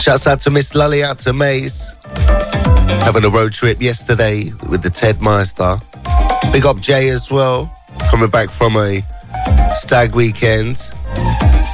Shouts out to Miss Lully, out to Maze. Having a road trip yesterday with the Ted Meister. Big up Jay as well. Coming back from a stag weekend.